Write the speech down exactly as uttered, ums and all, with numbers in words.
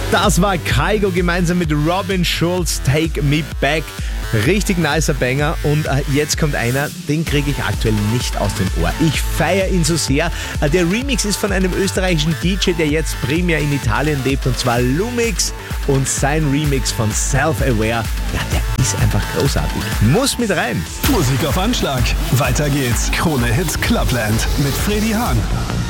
Das war Kygo gemeinsam mit Robin Schulz, Take Me Back. Richtig nicer Banger. Und äh, jetzt kommt einer, den kriege ich aktuell nicht aus dem Ohr. Ich feiere ihn so sehr. Äh, der Remix ist von einem österreichischen D J, der jetzt primär in Italien lebt, und zwar Lumix. Und sein Remix von Self-Aware, ja, der ist einfach großartig. Muss mit rein. Musik auf Anschlag. Weiter geht's. Krone Hits Clubland mit Freddy Hahn.